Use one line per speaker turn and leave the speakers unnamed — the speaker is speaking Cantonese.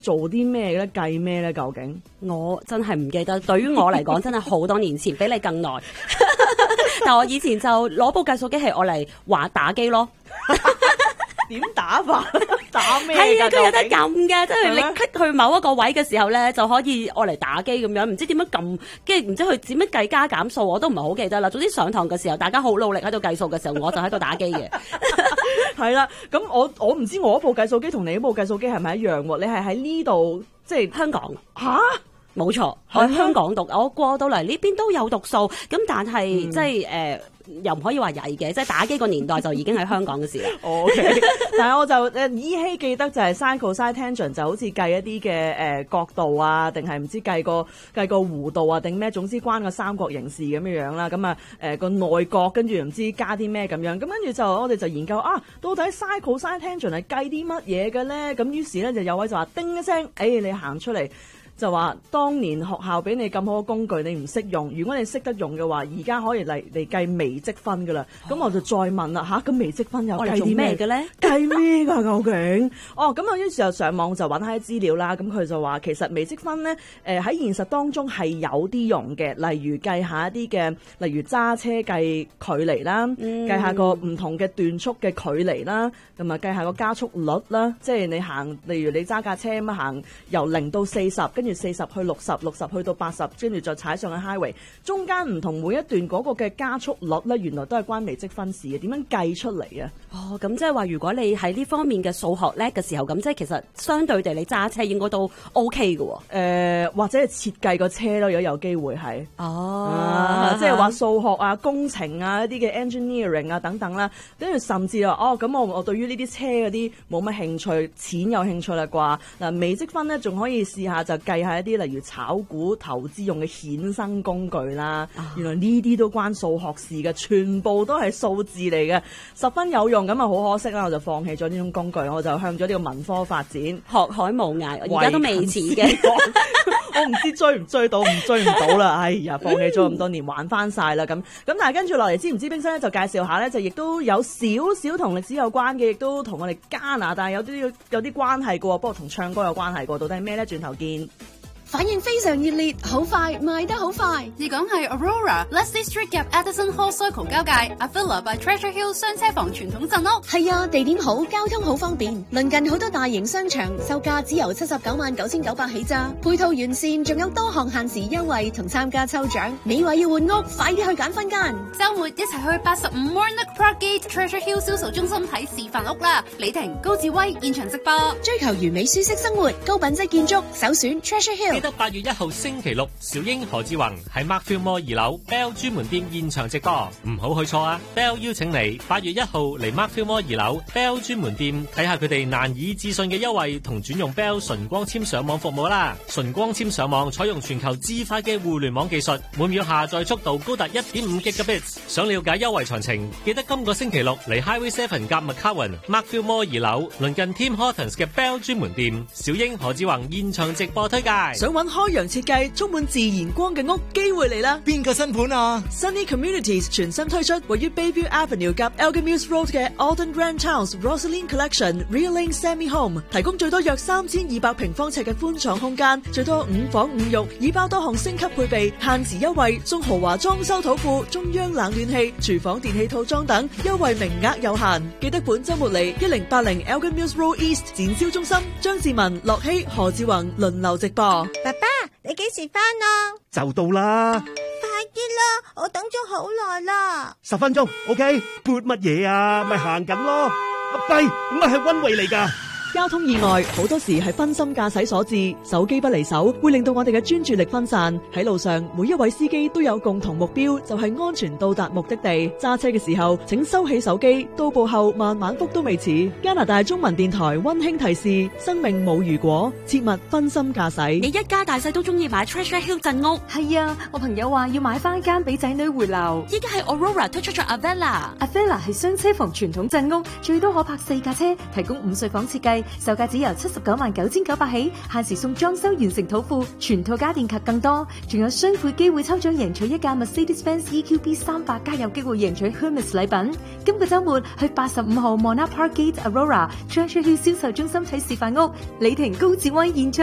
做啲咩咧？計咩咧？究竟
我真係唔記得，對於我嚟講真係好多年前，比你更耐。但我以前就攞部計數機係我嚟玩打機咯。
點打法？打咩？
係啊，佢有得撳嘅，即係你
係咩
click 去某一個位嘅時候咧，就可以我嚟打機咁樣，唔知點樣撳，跟住唔知佢點樣計加減數，我都唔係好記得啦。總之上堂嘅時候，大家好努力喺度計數嘅時候，我就喺度打機嘅。
係啦，咁我唔知我部計數機同你部計數機係咪一樣喎？你係喺呢度即係
香港
吓？
冇錯，我喺香港讀，我過到嚟呢邊都有讀數，咁但係即係又唔可以話曳嘅，即係打機個年代就已經喺香港嘅事啦。
OK， 但係我就依稀記得就係 sin cosine tangent 就好似計一啲嘅角度啊，定係唔知計個弧度啊，定咩？總之關個三角形事咁樣啦。咁啊個內角跟住唔知加啲咩咁樣。咁跟住就我哋就研究啊，到底 sin cosine tangent 係計啲乜嘢嘅咧？咁於是咧就有位就話叮一聲，你行出嚟。就話當年學校俾你咁好嘅工具，你唔識用。如果你識得用嘅話，而家可以嚟計微積分噶啦。咁我就再問啦，咁微積分又計啲咩
嘅咧？
計咩㗎究竟？咁我於是就上網就揾下啲資料啦。咁佢就話其實微積分咧，喺現實當中係有啲用嘅，例如計下一啲嘅，例如揸車計距離啦，計下個唔同嘅段速嘅距離啦，同埋計下個加速率啦。即係你行，例如你揸架車咁行由0到40，跟住40去60去到80，跟住再踩上去 highway， 中間唔同每一段嗰個嘅加速率咧，原來都係關微積分事嘅。點樣計出嚟啊？
咁即係話，如果你喺呢方面嘅數學叻嘅時候，咁即係其實相對地，你揸車應該都 OK 嘅喎。
或者係設計個車咯，如果有機會係。即係話數學啊、工程啊、一啲嘅 engineering 啊等等啦，跟住甚至話咁我對於呢啲車嗰啲冇乜興趣，錢有興趣啦啩。嗱，微積分咧仲可以試下就計下一啲例如炒股投資用嘅衍生工具啦。原來呢啲都關數學事嘅，全部都係數字嚟嘅，十分有用。咁啊好可惜啦，我就放棄咗呢種工具，我就向咗呢個文科發展，
學海無涯，而家都未遲嘅。
我唔知追唔追到，唔追唔到啦。哎呀，放棄咗咁多年，玩翻晒啦咁。但係跟住落嚟，知唔知冰室咧就介紹下咧，就亦都有少少同歷史有關嘅，亦都同我哋加拿大有啲關係嘅喎。不過同唱歌有關係嘅，到底係咩咧？轉頭見。
反應非常熱烈，好快賣得好快。而講係 Aurora、Leslie Street 入 Addison Hall Circle 交界 Avila by Treasure Hill 雙車房傳統鎮屋。係啊，地點好，交通好方便，鄰近好多大型商場，售價只由799900起咋，配套完善，仲有多項限時優惠同參加抽獎。你話要換屋，快啲去揀分間。週末一齊去85 Warnock Park Gate Treasure Hill 銷售中心睇示範屋啦！李婷、高志威現場直播，追求完美舒適生活，高品質建築，首選 Treasure Hill。
記得8月1號星期六，小英何志宏喺 Markfield Mall 2樓 Bell 專門店現場直播，唔好去錯啊 ！Bell 邀請你8月1號嚟 Markfield Mall 2樓 Bell 專門店睇下佢哋難以置信嘅優惠同轉用 Bell 純光纖上網服務啦！純光纖上網採用全球至快嘅互聯網技術，每秒下載速度高達1.5 Gigabits。想了解優惠詳情，記得今個星期六嚟 Highway 7夾 McCowan Markfield Mall 2樓鄰近 Tim Hortons 嘅 Bell 專門店，小英何志宏現場直播推介。
想揾開陽設計充滿自然光嘅屋，機會嚟啦！
邊個新盤啊
？Sunny Communities 全新推出位於 Bayview Avenue 夾 Elgin Mills Road 嘅 Alden Grand House Rosaline Collection Real Lane Semi Home， 提供最多約3200平方尺嘅寬敞空間，最多5房5浴，已包多項升級配備，限時優惠送豪華裝修土庫、中央冷暖氣、廚房電器套裝等，優惠名額有限。記得本週末嚟1080 Elgin Mills Road East 展銷中心，張志文、樂希、何志宏輪流直播。
爸爸，你幾時返啊？
就到啦，
快啲啦，我等咗好耐啦。
10分鐘 ，OK？ 撥乜嘢啊？咪行緊咯。弊，咁係溫慧嚟㗎。
交通意外好多時係分心駕駛所致，手機不離手會令到我哋嘅專注力分散。喺路上，每一位司機都有共同目標，就係安全到達目的地。揸車嘅時候，請收起手機，到步後慢慢覆都未遲。加拿大中文電台溫馨提示：生命冇如果，切勿分心駕駛。
你一家大細都中意買 Treasure Hill 鎮屋？
係啊，我朋友話要買翻間俾仔女回流。
依家係 Aurora 推出咗 Avila
係雙車房傳統鎮屋，最多可泊4架車，提供5睡房設計。
季，售價只由799900起，限時送裝修完成土庫，全套家電及更多，仲有雙倍機會抽獎贏取一架 Mercedes-Benz EQB 300，加有機會贏取 Hermes 禮品。今個週末去85號 Monarch Park Gate Aurora Treasure Hill 銷售中心睇示範屋，李婷高志威現場